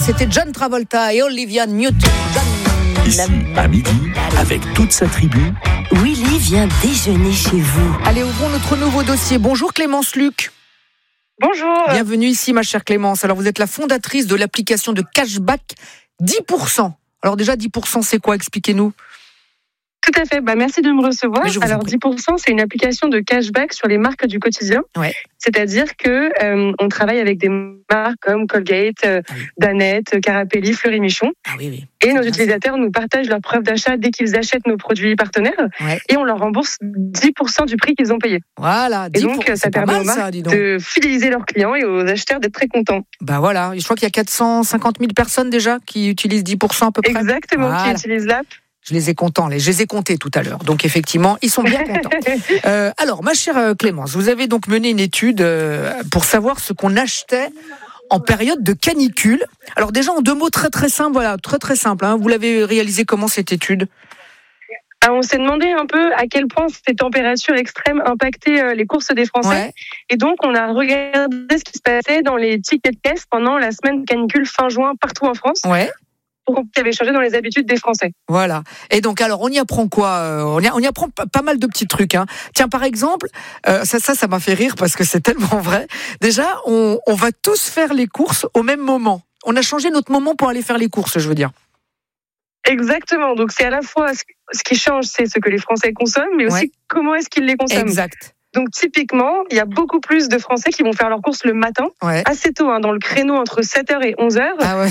c'était John Travolta et Olivia Newton-John. Ici, à midi, avec toute sa tribu, Willy vient déjeuner chez vous. Allez, ouvrons notre nouveau dossier. Bonjour Clémence Luc. Bonjour. Bienvenue ici, ma chère Clémence. Alors, vous êtes la fondatrice de l'application de cashback 10%. Alors déjà, 10%, c'est quoi? Expliquez-nous. Tout à fait. Merci de me recevoir. Alors, 10%, c'est une application de cashback sur les marques du quotidien. Ouais. C'est-à-dire que on travaille avec des marques comme Colgate, Danette, Carapelli, Fleury Michon. Ah oui. Et nos utilisateurs nous partagent leurs preuves d'achat dès qu'ils achètent nos produits partenaires. Ouais. Et on leur rembourse 10% du prix qu'ils ont payé. Voilà. 10%, et donc, ça permet aux marques de fidéliser leurs clients et aux acheteurs d'être très contents. Voilà. Je crois qu'il y a 450 000 personnes déjà qui utilisent 10% à peu près. Exactement, qui utilisent l'app. Je les ai comptés tout à l'heure. Donc effectivement, ils sont bien contents. Alors, ma chère Clémence, vous avez donc mené une étude pour savoir ce qu'on achetait en période de canicule. Alors déjà, en 2 mots très très simples, très simple. Vous l'avez réalisé comment cette étude ? On s'est demandé un peu à quel point ces températures extrêmes impactaient les courses des Français. Ouais. Et donc, on a regardé ce qui se passait dans les tickets de caisse pendant la semaine de canicule fin juin partout en France. Ouais. Qui avait changé dans les habitudes des Français. Voilà. Et donc, alors, on y apprend quoi ? On y apprend pas mal de petits trucs. Tiens, par exemple, ça m'a fait rire parce que c'est tellement vrai. Déjà, on va tous faire les courses au même moment. On a changé notre moment pour aller faire les courses, je veux dire. Exactement. Donc, c'est à la fois ce qui change, c'est ce que les Français consomment, mais aussi comment est-ce qu'ils les consomment. Exact. Donc, typiquement, il y a beaucoup plus de Français qui vont faire leurs courses le matin, assez tôt, dans le créneau entre 7h et 11h,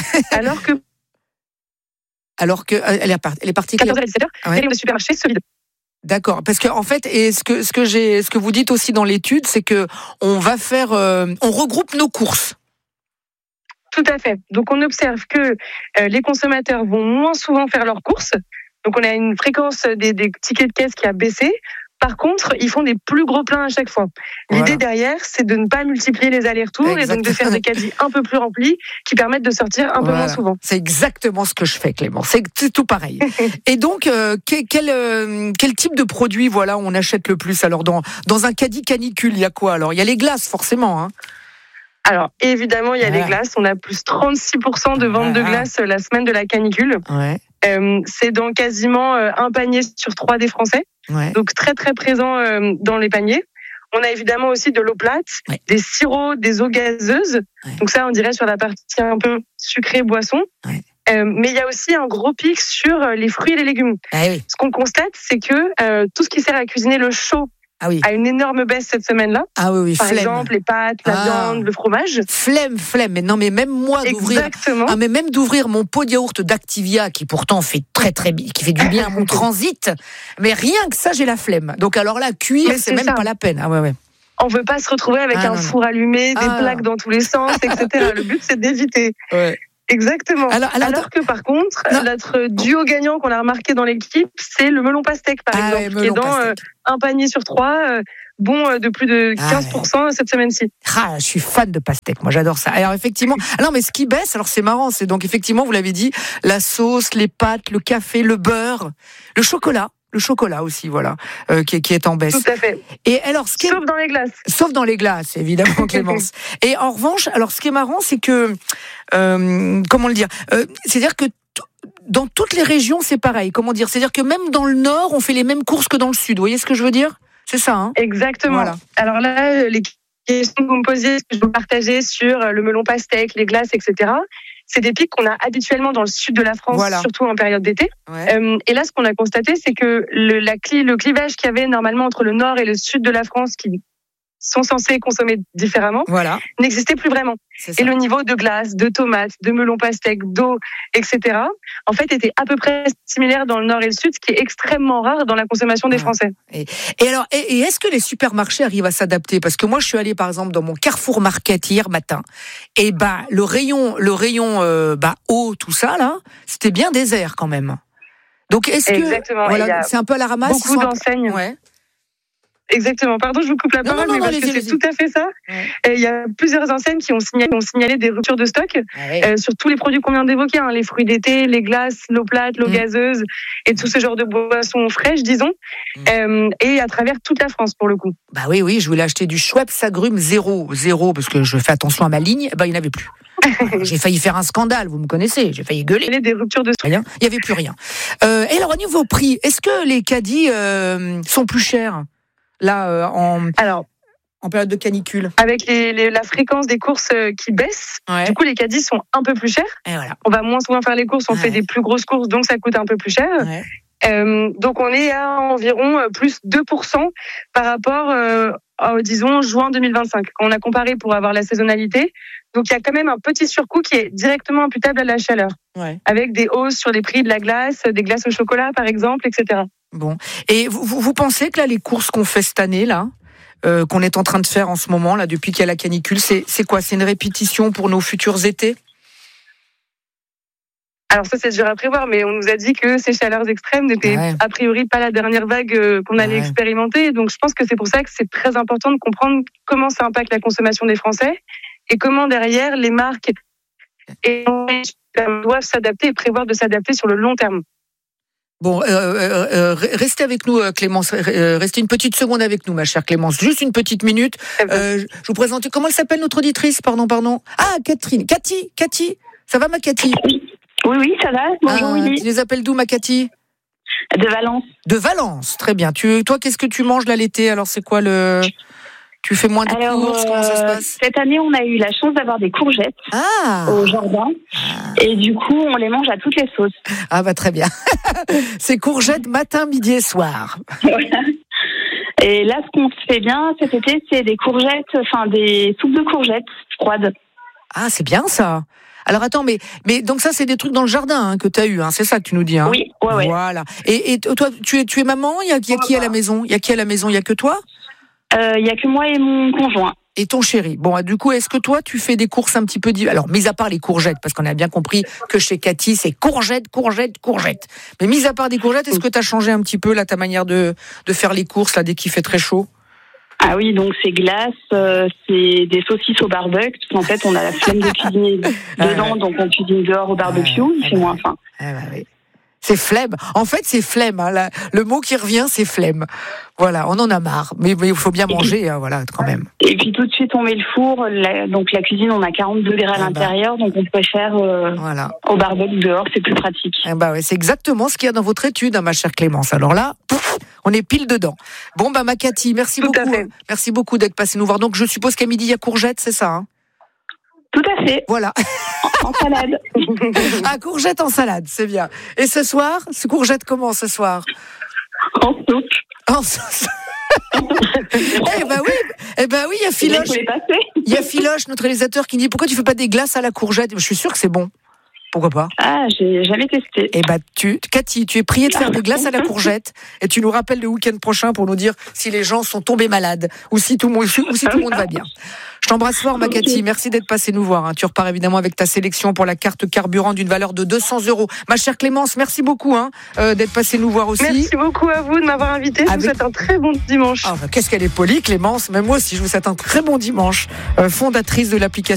alors que elle est partie 14h et 17h, le supermarché solide. D'accord, parce que en fait, et ce que vous dites aussi dans l'étude, c'est que on regroupe nos courses. Tout à fait. Donc on observe que les consommateurs vont moins souvent faire leurs courses. Donc on a une fréquence des tickets de caisse qui a baissé. Par contre, ils font des plus gros pleins à chaque fois. L'idée derrière, c'est de ne pas multiplier les allers-retours et donc de faire des caddies un peu plus remplis qui permettent de sortir un peu moins souvent. C'est exactement ce que je fais, Clément. C'est tout pareil. Et donc, quel type de produit on achète le plus ? Alors, dans un caddie canicule, il y a quoi ? Alors, il y a les glaces, forcément. Alors, évidemment, il y a les glaces. On a plus 36% de vente de glaces la semaine de la canicule. Ouais. C'est dans quasiment un panier sur 3 des Français. Ouais. Donc, très, très présent dans les paniers. On a évidemment aussi de l'eau plate, des sirops, des eaux gazeuses. Ouais. Donc ça, on dirait sur la partie un peu sucrée boisson. Ouais. Mais il y a aussi un gros pic sur les fruits et les légumes. Ce qu'on constate, c'est que tout ce qui sert à cuisiner le chaud a une énorme baisse cette semaine-là. Par exemple, les pâtes, la viande, le fromage. Flemme. Mais même moi d'ouvrir mon pot de yaourt d'Activia, qui pourtant fait qui fait du bien à mon transit. Mais rien que ça, j'ai la flemme. Donc alors là, cuire, c'est même pas la peine. On veut pas se retrouver avec un four allumé, des plaques dans tous les sens, etc. Le but, c'est d'éviter. Ouais. Exactement. Alors que par contre, notre duo gagnant qu'on a remarqué dans l'équipe, c'est le melon pastèque, par exemple, qui est dans un panier sur 3, de plus de 15% cette semaine-ci. Je suis fan de pastèque, moi j'adore ça. Alors effectivement, mais ce qui baisse, alors c'est marrant, c'est donc effectivement, vous l'avez dit, la sauce, les pâtes, le café, le beurre, le chocolat. Le chocolat aussi, qui est en baisse. Tout à fait. Et alors, sauf dans les glaces. Sauf dans les glaces, évidemment, Clémence. Et en revanche, alors ce qui est marrant, c'est que, comment le dire, c'est-à-dire que dans toutes les régions, c'est pareil. Comment dire, c'est-à-dire que même dans le Nord, on fait les mêmes courses que dans le Sud. Vous voyez ce que je veux dire ? C'est ça, Exactement. Voilà. Alors là, les questions que vous me posiez, que je vous partageais sur le melon pastèque, les glaces, etc., c'est des pics qu'on a habituellement dans le sud de la France, surtout en période d'été. Ouais. Et là, ce qu'on a constaté, c'est que le clivage qu'il y avait normalement entre le nord et le sud de la France, qui sont censés consommer différemment, n'existait plus vraiment. Et le niveau de glace, de tomates, de melon pastèque, d'eau, etc., en fait, était à peu près similaire dans le nord et le sud, ce qui est extrêmement rare dans la consommation des Français. Et alors, est-ce que les supermarchés arrivent à s'adapter ? Parce que moi, je suis allée, par exemple, dans mon Carrefour Market hier matin, et le rayon eau, tout ça, là, c'était bien désert quand même. Donc, est-ce que c'est un peu à la ramasse ? Beaucoup d'enseignes. Exactement. Pardon, je vous coupe la parole, mais parce que c'est tout à fait ça. Il y a plusieurs enseignes qui ont signalé des ruptures de stock sur tous les produits qu'on vient d'évoquer, les fruits d'été, les glaces, l'eau plate, l'eau gazeuse et tout ce genre de boissons fraîches, disons, et à travers toute la France pour le coup. Oui, je voulais acheter du Schweppes agrumes 0, parce que je fais attention à ma ligne. Il n'y en avait plus. J'ai failli faire un scandale, vous me connaissez, j'ai failli gueuler. Il y a des ruptures de stock. Il n'y avait plus rien. Et alors, au niveau prix, est-ce que les caddies sont plus chers là en période de canicule? Avec la fréquence des courses qui baisse, du coup les caddies sont un peu plus chers. Et voilà. On va moins souvent faire les courses, on fait des plus grosses courses, donc ça coûte un peu plus cher. Donc on est à environ plus 2% par rapport disons juin 2025, quand on a comparé pour avoir la saisonnalité. Donc il y a quand même un petit surcoût qui est directement imputable à la chaleur, avec des hausses sur les prix de la glace, des glaces au chocolat par exemple, etc. Bon, et vous pensez que là les courses qu'on fait cette année là, qu'on est en train de faire en ce moment là depuis qu'il y a la canicule, c'est quoi? C'est une répétition pour nos futurs étés? Alors ça c'est dur à prévoir, mais on nous a dit que ces chaleurs extrêmes n'étaient a priori pas la dernière vague qu'on allait expérimenter. Donc je pense que c'est pour ça que c'est très important de comprendre comment ça impacte la consommation des Français et comment derrière les marques doivent s'adapter et prévoir de s'adapter sur le long terme. Bon, restez avec nous, Clémence. Restez une petite seconde avec nous, ma chère Clémence. Juste une petite minute. Je vous présente. Comment elle s'appelle notre auditrice? Pardon. Ah, Catherine. Cathy. Ça va, ma Cathy? Oui, ça va. Bonjour, Willy. Tu les appelles d'où, ma Cathy? De Valence. De Valence, très bien. Toi, qu'est-ce que tu manges là l'été? Alors, c'est quoi Tu fais moins de courses? Comment ça se passe? Cette année, on a eu la chance d'avoir des courgettes au jardin. Et du coup, on les mange à toutes les sauces. Ah bah très bien. C'est courgettes matin, midi et soir. Voilà. Et là, ce qu'on se fait bien cet été, c'est des courgettes, des soupes de courgettes froides. Ah, c'est bien ça. Alors attends, mais donc ça c'est des trucs dans le jardin que tu as eu, c'est ça que tu nous dis, hein? Oui, ouais. Voilà. Et toi, tu es maman? Il y a qui à la maison? Il y a qui à la maison? Il y a que toi? Il y a que moi et mon conjoint. Et ton chéri. Bon, du coup, est-ce que toi, tu fais des courses un petit peu... Alors, mis à part les courgettes, parce qu'on a bien compris que chez Cathy, c'est courgettes. Mais mis à part des courgettes, est-ce que tu as changé un petit peu là, ta manière de faire les courses là, dès qu'il fait très chaud? Ah oui, donc c'est glace, c'est des saucisses au barbecue. En fait, on a la flemme de cuisiner dedans, donc on cuisine dehors au barbecue, il fait moins faim. Oui. C'est flemme. En fait, c'est flemme. Le mot qui revient, c'est flemme. Voilà, on en a marre. Mais il faut bien manger, voilà, quand même. Et puis tout de suite, on met le four. Donc la cuisine, on a 40 degrés à l'intérieur, donc on préfère au barbecue dehors, c'est plus pratique. C'est exactement ce qu'il y a dans votre étude, ma chère Clémence. Alors là, on est pile dedans. Bon, ma Cathy, merci beaucoup. Merci beaucoup d'être passée nous voir. Donc je suppose qu'à midi, il y a courgettes, c'est ça, hein? Tout à fait. Voilà. En salade. Ah, courgette en salade, c'est bien. Et ce soir, courgette comment ce soir? En soupe. En sauce. Eh ben oui, il y a Philoche. Il y a Philoche, notre réalisateur, qui dit pourquoi tu fais pas des glaces à la courgette? Je suis sûre que c'est bon. Pourquoi pas? Ah, j'ai jamais testé. Eh ben, Cathy, tu es priée de faire des glaces à la courgette et tu nous rappelles le week-end prochain pour nous dire si les gens sont tombés malades ou si tout le monde va bien. Je t'embrasse fort, ma Cathy. Merci d'être passée nous voir. Tu repars évidemment avec ta sélection pour la carte carburant d'une valeur de 200 €. Ma chère Clémence, merci beaucoup d'être passée nous voir aussi. Merci beaucoup à vous de m'avoir invitée. Je vous souhaite un très bon dimanche. Qu'est-ce qu'elle est polie, Clémence. Même moi aussi, je vous souhaite un très bon dimanche. Fondatrice de l'application